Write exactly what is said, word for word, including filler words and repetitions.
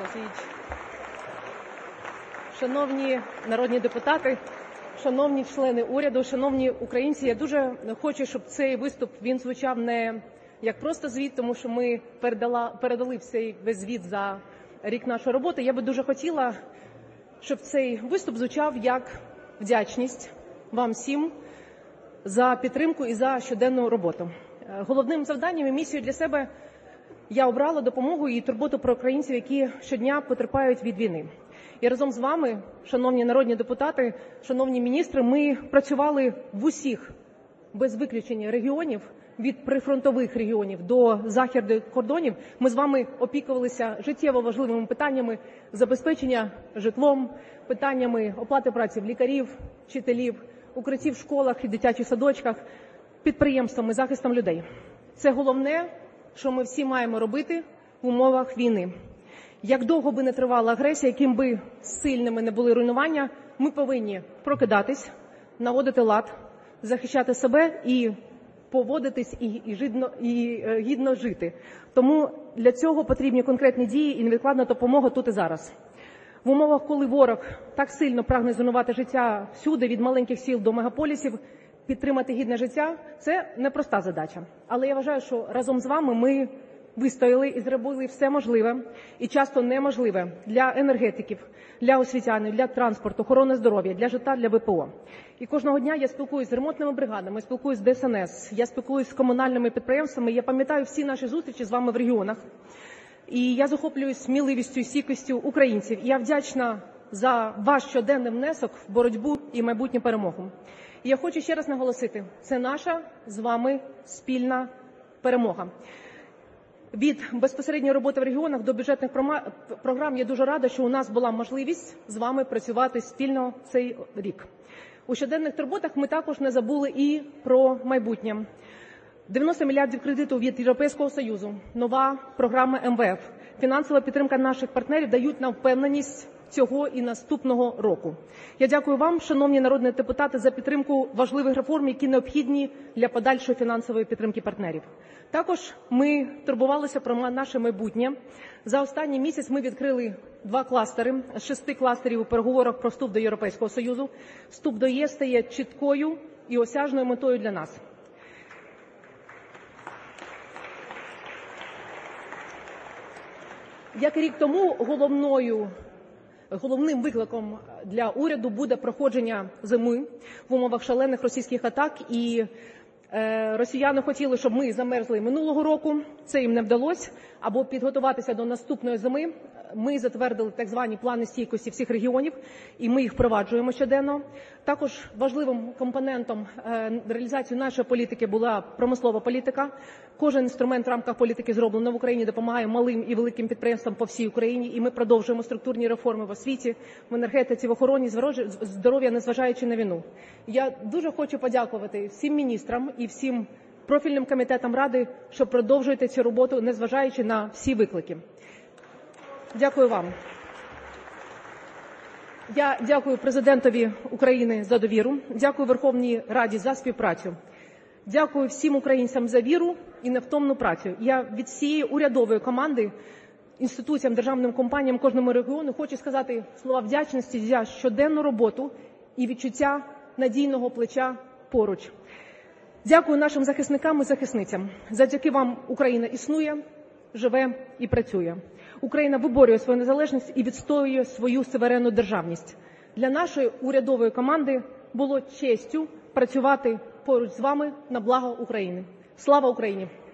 Олексійович. Шановні народні депутати, шановні члени уряду, шановні українці, я дуже хочу, щоб цей виступ, він звучав не як просто звіт, тому що ми передала, передали цей весь звіт за рік нашої роботи. Я би дуже хотіла, щоб цей виступ звучав як вдячність вам всім за підтримку і за щоденну роботу. Головним завданням і місією для себе я обрала допомогу і турботу про українців, які щодня потерпають від війни. І разом з вами, шановні народні депутати, шановні міністри, ми працювали в усіх, без виключення регіонів, від прифронтових регіонів до західних кордонів. Ми з вами опікувалися життєво важливими питаннями забезпечення житлом, питаннями оплати праці в лікарів, вчителів, укриттів в школах і дитячих садочках, підприємствами, захистом людей. Це головне, що ми всі маємо робити в умовах війни. Як довго би не тривала агресія, яким би сильними не були руйнування, ми повинні прокидатись, наводити лад, захищати себе і поводитись і, і, жидно, і е, гідно жити. Тому для цього потрібні конкретні дії і невідкладна допомога тут і зараз. В умовах, коли ворог так сильно прагне зруйнувати життя всюди, від маленьких сіл до мегаполісів, підтримати гідне життя – це непроста задача. Але я вважаю, що разом з вами ми вистояли і зробили все можливе і часто неможливе для енергетиків, для освітянів, для транспорту, охорони здоров'я, для житла, для ВПО. І кожного дня я спілкуюся з ремонтними бригадами, спілкуюся з ДСНС, я спілкуюся з комунальними підприємствами, я пам'ятаю всі наші зустрічі з вами в регіонах. І я захоплююсь сміливістю і стійкістю українців. І я вдячна за ваш щоденний внесок в боротьбу і майбутню перемогу. І я хочу ще раз наголосити, це наша з вами спільна перемога. Від безпосередньої роботи в регіонах до бюджетних програм я дуже рада, що у нас була можливість з вами працювати спільно цей рік. У щоденних турботах ми також не забули і про майбутнє. дев'яносто мільярдів кредиту від Європейського Союзу, нова програма ем ве еф, фінансова підтримка наших партнерів дають нам впевненість цього і наступного року. Я дякую вам, шановні народні депутати, за підтримку важливих реформ, які необхідні для подальшої фінансової підтримки партнерів. Також ми турбувалися про наше майбутнє. За останній місяць ми відкрили два кластери з шести кластерів у переговорах про вступ до Європейського Союзу. Вступ до ЄС стає чіткою і осяжною метою для нас. Як і рік тому, головною Головним викликом для уряду буде проходження зими в умовах шалених російських атак. І е, росіяни хотіли, щоб ми замерзли минулого року. Це їм не вдалося. Або підготуватися до наступної зими. Ми затвердили так звані плани стійкості всіх регіонів, і ми їх впроваджуємо щоденно. Також важливим компонентом е, реалізації нашої політики була промислова політика. Кожен інструмент в рамках політики зроблено в Україні, допомагає малим і великим підприємствам по всій Україні, і ми продовжуємо структурні реформи в освіті, в енергетиці, в охороні здоров'я, незважаючи на війну. Я дуже хочу подякувати всім міністрам і всім профільним комітетам Ради, що продовжуєте цю роботу, незважаючи на всі виклики. Дякую вам. Я дякую президентові України за довіру, дякую Верховній Раді за співпрацю. Дякую всім українцям за віру і невтомну працю. Я від всієї урядової команди, інституціям, державним компаніям, кожному регіону хочу сказати слова вдячності за щоденну роботу і відчуття надійного плеча поруч. Дякую нашим захисникам і захисницям. Завдяки вам Україна існує, живе і працює. Україна виборює свою незалежність і відстоює свою суверенну державність. Для нашої урядової команди було честю працювати поруч з вами на благо України. Слава Україні!